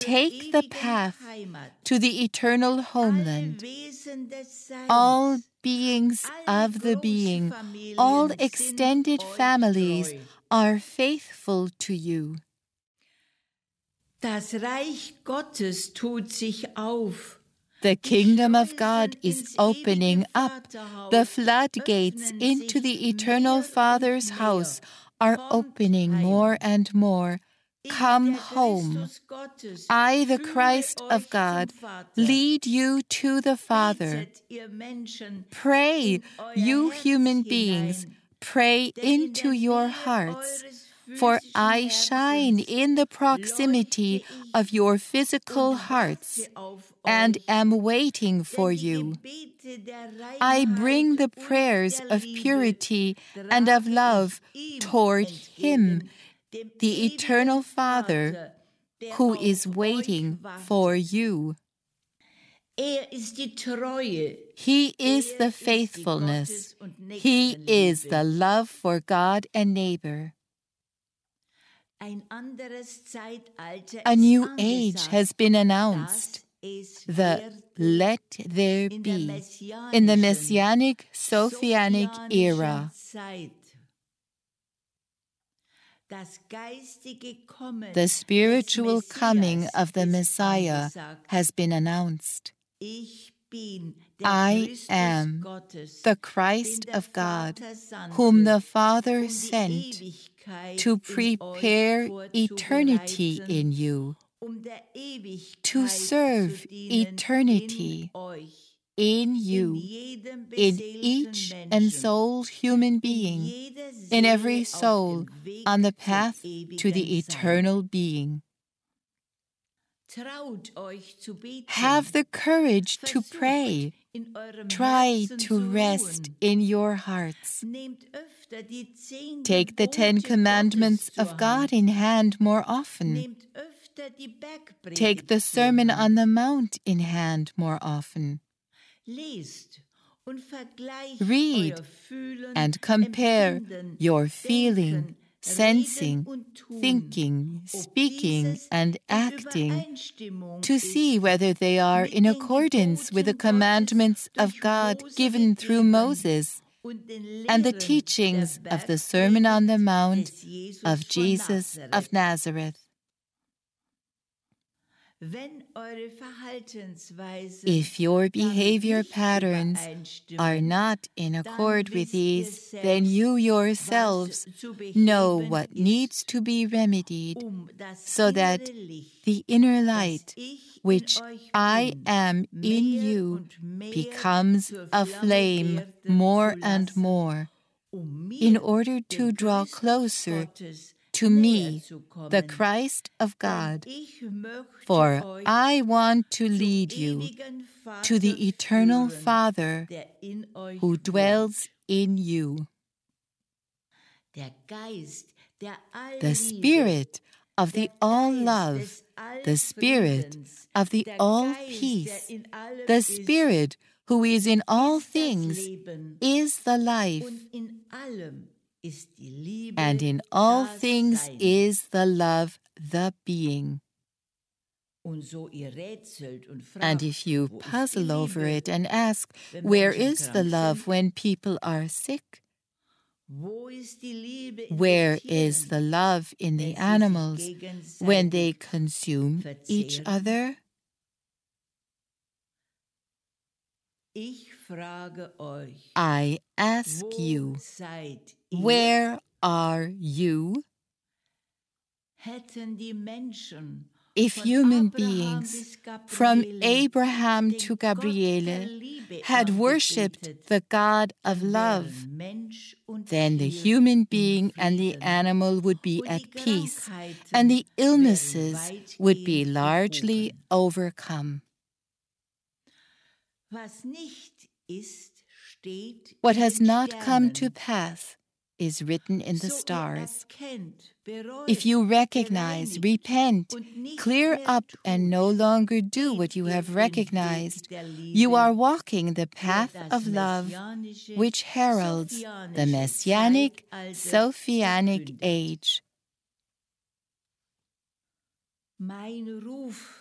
Take the path to the eternal homeland. All beings of the being, all extended families are faithful to you. Das Reich Gottes tut sich auf. The kingdom of God is opening up. The floodgates into the eternal Father's house are opening more and more. Come home. I, the Christ of God, lead you to the Father. Pray, you human beings, pray into your hearts. For I shine in the proximity of your physical hearts and am waiting for you. I bring the prayers of purity and of love toward Him, the eternal Father, who is waiting for you. He is the faithfulness. He is the love for God and neighbor. A new age has been announced, the Let There Be, in the Messianic Sophianic era. The spiritual coming of the Messiah has been announced. I am the Christ of God, whom the Father sent to prepare eternity in you, to serve eternity in you, in each ensouled human being, in every soul on the path to the eternal being. Have the courage to pray. Try to rest in your hearts. Take the 10 Commandments of God in hand more often. Take the Sermon on the Mount in hand more often. Read and compare your feeling, sensing, thinking, speaking, and acting to see whether they are in accordance with the commandments of God given through Moses and the teachings of the Sermon on the Mount of Jesus of Nazareth. If your behavior patterns are not in accord with these, then you yourselves know what needs to be remedied, so that the inner light, which I am in you, becomes a flame more and more, in order to draw closer to me, the Christ of God. For I want to lead you to the eternal Father who dwells in you. The Spirit of the all-love, the Spirit of the all-peace, the Spirit who is in all things, is the life, and in all things is the love, the being. And if you puzzle over it and ask, where is the love when people are sick? Where is the love in the animals when they consume each other? I ask you, where are you? If human beings, from Abraham to Gabriele, had worshipped the God of love, then the human being and the animal would be at peace, and the illnesses would be largely overcome. What has not come to pass is written in the stars. If you recognize, repent, clear up, and no longer do what you have recognized, you are walking the path of love which heralds the Messianic, Sophianic age. Mein Ruf